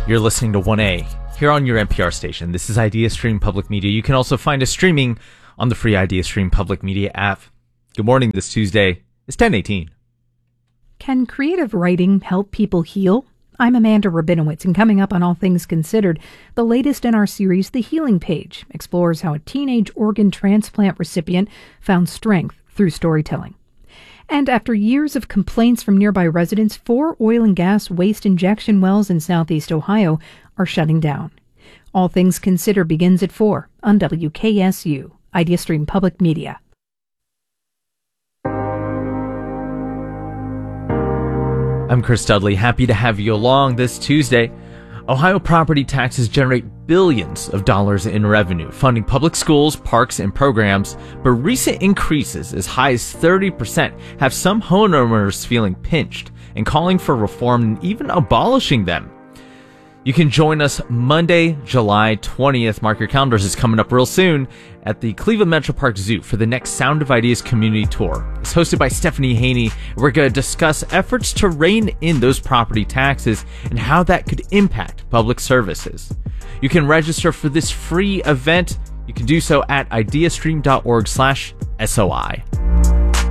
You're listening to 1A here on your NPR station. This is IdeaStream Public Media. You can also find us streaming on the free IdeaStream Public Media app. Good morning. This Tuesday is 10/18. Can creative writing help people heal? I'm Amanda Rabinowitz, and coming up on All Things Considered, the latest in our series, The Healing Page, explores how a teenage organ transplant recipient found strength through storytelling. And after years of complaints from nearby residents, 4 oil and gas waste injection wells in southeast Ohio are shutting down. All Things Considered begins at 4 on WKSU, IdeaStream Public Media. I'm Chris Dudley. Happy to have you along this Tuesday. Ohio property taxes generate billions of dollars in revenue, funding public schools, parks, and programs, but recent increases as high as 30% have some homeowners feeling pinched and calling for reform and even abolishing them. You can join us Monday, July 20th. Mark your calendars. It's coming up real soon at the Cleveland Metro Park Zoo for the next Sound of Ideas community tour. It's hosted by Stephanie Haney. We're going to discuss efforts to rein in those property taxes and how that could impact public services. You can register for this free event. You can do so at ideastream.org/SOI.